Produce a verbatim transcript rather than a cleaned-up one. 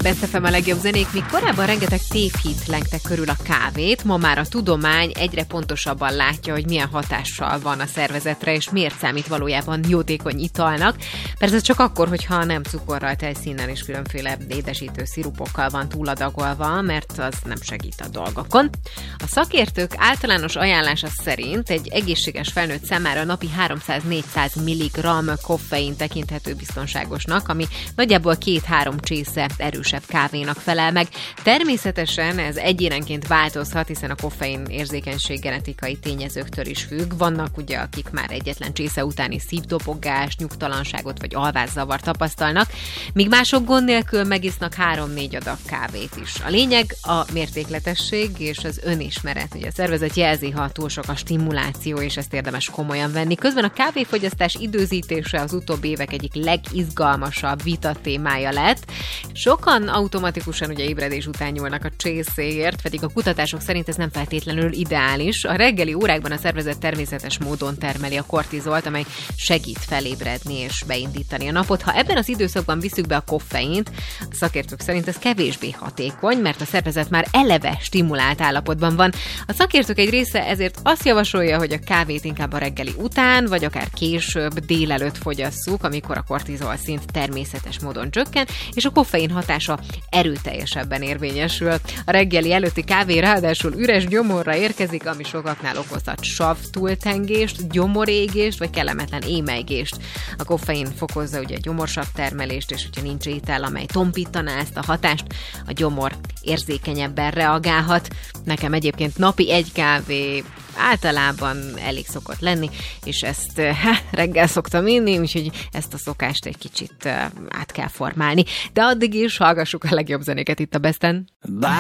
Best ef em a legjobb zenék, míg korábban rengeteg tévhit lengtek körül a kávét, ma már a tudomány egyre pontosabban látja, hogy milyen hatással van a szervezetre, és miért számít valójában jótékony italnak. Persze csak akkor, hogyha nem cukorral, tejszínnel és különféle édesítő szirupokkal van túladagolva, mert az nem segít a dolgokon. A szakértők általános ajánlása szerint egy egészséges felnőtt számára napi háromszáz-négyszáz milligramm koffein tekinthető biztonságosnak, ami nagyjából két-három csésze erősebb kávénak felel meg. Természetesen ez egyénenként változhat, hiszen a koffein érzékenység genetikai tényezőktől is függ. Vannak ugye, akik már egyetlen csésze utáni szívdobogást, nyugtalanságot vagy alvászavart tapasztalnak, míg mások gond nélkül megisznak három-négy adag kávét is. A lényeg a mértékletesség és az önismeret. Ugye a szervezet jelzi, ha túl sok a stimuláció, és ezt érdemes komolyan venni. Közben a kávéfogyasztás időzítése az utóbbi évek egyik legizgalmasabb vita témája lett. Sokan automatikusan ugye ébredés után nyúlnak a csészéért, pedig a kutatások szerint ez nem feltétlenül ideális. A reggeli órákban a szervezet természetes módon termeli a kortizolt, amely segít felébredni és beindítani a napot. Ha ebben az időszakban visszük be a koffeint, a szakértők szerint ez kevésbé hatékony, mert a szervezet már eleve stimulált állapotban van. A szakértők egy része ezért azt javasolja, hogy a kávét inkább a reggeli után, vagy akár később, délelőtt fogyasszuk, amikor a kortizol szint természetes módon csökken, és a koffein hatása erőteljesebben érvényesül. A reggeli előtti kávé ráadásul üres gyomorra érkezik, ami sokaknál okozhat savtúltengést, gyomorégést, vagy kellemetlen émelygést. A koffein fokozza ugye a gyomorsav termelést, és hogyha nincs étel, amely tompítaná ezt a hatást, a gyomor érzékenyebben reagálhat. Nekem egyébként napi egy kávé általában elég szokott lenni, és ezt há, reggel szoktam inni, úgyhogy ezt a szokást egy kicsit át kell formálni. De addig is hallgassuk a legjobb zenéket itt a Besten.